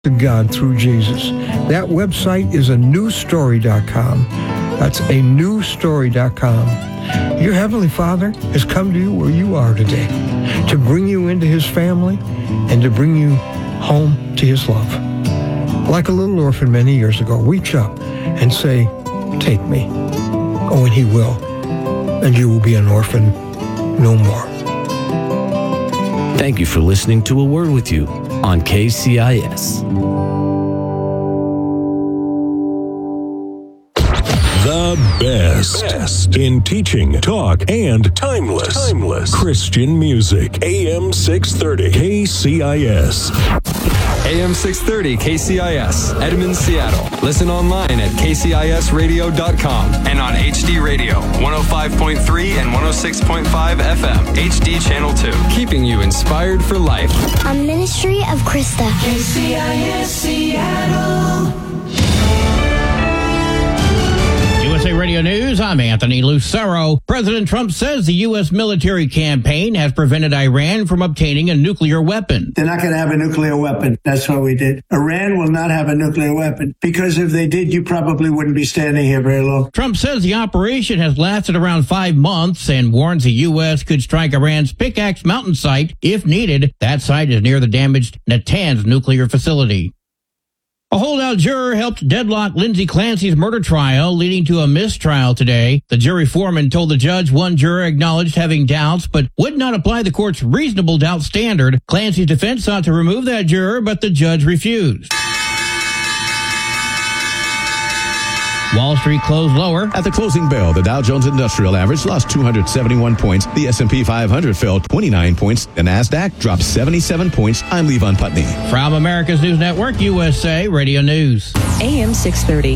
to God through Jesus. That website is anewstory.com. That's anewstory.com. Your Heavenly Father has come to you where you are today to bring you into His family and to bring you home to His love. Like a little orphan many years ago, reach up and say, "Take me." Oh, and He will. And you will be an orphan no more. Thank you for listening to A Word With You on KCIS. The best in teaching, talk, and timeless Christian music. AM 630 KCIS. AM 630 KCIS, Edmond, Seattle. Listen online at kcisradio.com and on HD Radio, 105.3 and 106.5 FM, HD Channel 2. Keeping you inspired for life. A ministry of Krista. KCIS Seattle. USA Radio News, I'm Anthony Lucero. President Trump says the U.S. military campaign has prevented Iran from obtaining a nuclear weapon. They're not going to have a nuclear weapon. That's what we did. Iran will not have a nuclear weapon, because if they did, you probably wouldn't be standing here very long. Trump says the operation has lasted around 5 months and warns the U.S. could strike Iran's Pickaxe Mountain site if needed. That site is near the damaged Natanz nuclear facility. A holdout juror helped deadlock Lindsay Clancy's murder trial, leading to a mistrial today. The jury foreman told the judge one juror acknowledged having doubts, but would not apply the court's reasonable doubt standard. Clancy's defense sought to remove that juror, but the judge refused. Wall Street closed lower. At the closing bell, the Dow Jones Industrial Average lost 271 points. The S&P 500 fell 29 points. The NASDAQ dropped 77 points. I'm Levon Putney. From America's News Network, USA Radio News. AM 630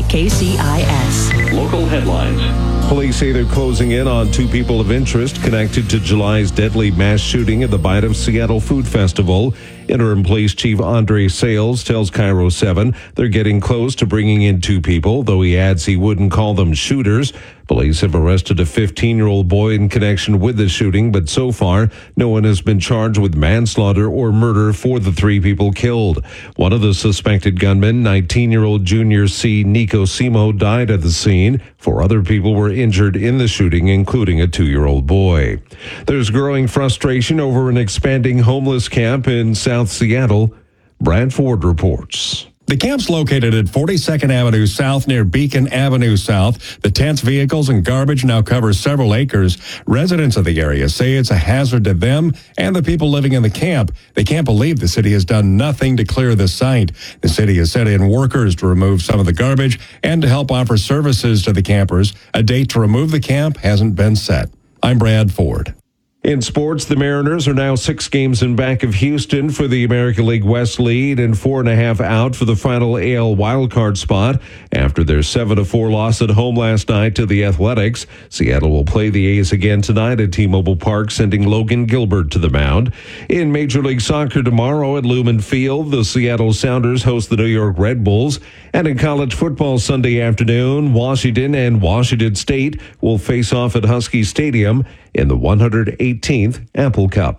KCIS. Local headlines. Police say they're closing in on 2 people of interest connected to July's deadly mass shooting at the Bite of Seattle Food Festival. Interim Police Chief Andre Sales tells Cairo 7 they're getting close to bringing in 2 people, though he adds he wouldn't call them shooters. Police have arrested a 15-year-old boy in connection with the shooting, but so far, no one has been charged with manslaughter or murder for the 3 people killed. One of the suspected gunmen, 19-year-old Junior C. Nico Simo, died at the scene. 4 other people were injured in the shooting, including a 2-year-old boy. There's growing frustration over an expanding homeless camp in South Seattle. Brad Ford reports. The camp's located at 42nd Avenue South near Beacon Avenue South. The tents, vehicles, and garbage now cover several acres. Residents of the area say it's a hazard to them and the people living in the camp. They can't believe the city has done nothing to clear the site. The city has sent in workers to remove some of the garbage and to help offer services to the campers. A date to remove the camp hasn't been set. I'm Brad Ford. In sports, the Mariners are now 6 games in back of Houston for the American League West lead and 4.5 out for the final AL wildcard spot. After their 7-4 loss at home last night to the Athletics, Seattle will play the A's again tonight at T-Mobile Park, sending Logan Gilbert to the mound. In Major League Soccer tomorrow at Lumen Field, the Seattle Sounders host the New York Red Bulls. And in college football Sunday afternoon, Washington and Washington State will face off at Husky Stadium in the 118th Apple Cup.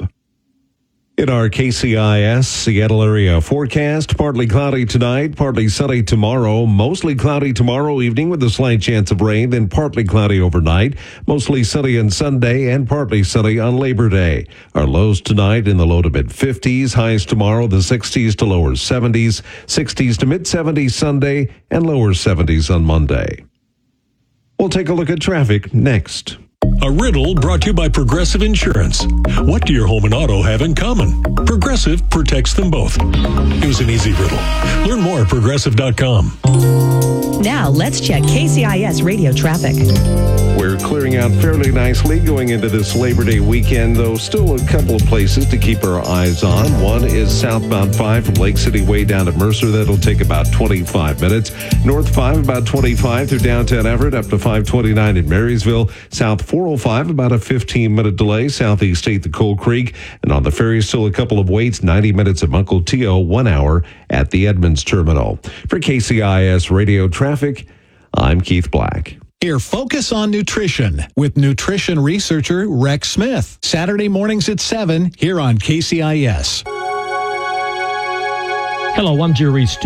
In our KCIS Seattle area forecast, partly cloudy tonight, partly sunny tomorrow, mostly cloudy tomorrow evening with a slight chance of rain, then partly cloudy overnight, mostly sunny on Sunday and partly sunny on Labor Day. Our lows tonight in the low to mid 50s, highs tomorrow the 60s to lower 70s, 60s to mid 70s Sunday, and lower 70s on Monday. We'll take a look at traffic next. A riddle brought to you by Progressive Insurance. What do your home and auto have in common? Progressive protects them both. It was an easy riddle. Learn more at Progressive.com. Now let's check KCIS radio traffic. We're clearing out fairly nicely going into this Labor Day weekend, though still a couple of places to keep our eyes on. One is southbound 5 from Lake City way down to Mercer. That'll take about 25 minutes. North 5 about 25 through downtown Everett up to 529 in Marysville. South 405 about a 15-minute delay. Southeast 8th to Coal Creek. And on the ferry, still a couple of waits. 90 minutes at Uncle Tio, 1 hour at the Edmonds Terminal. For KCIS Radio Traffic, I'm Keith Black. Hear Focus on Nutrition with nutrition researcher Rex Smith. Saturday mornings at 7 here on KCIS. Hello, I'm Jerry Stu.